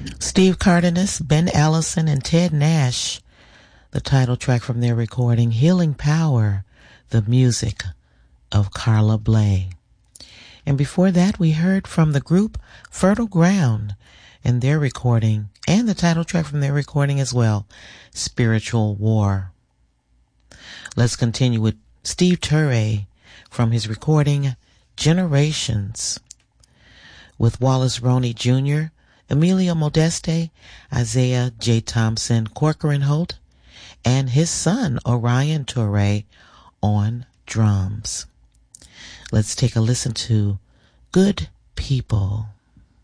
Steve Cardenas, Ben Allison, and Ted Nash, the title track from their recording, Healing Power, the music of Carla Bley. And before that, we heard from the group Fertile Ground and their recording, and the title track from their recording as well, Spiritual War. Let's continue with Steve Turre from his recording, Generations, with Wallace Roney Jr., Emilio Modeste, Isaiah J. Thompson, Corcoran Holt, and his son, Orion Torre, on drums. Let's take a listen to Good People.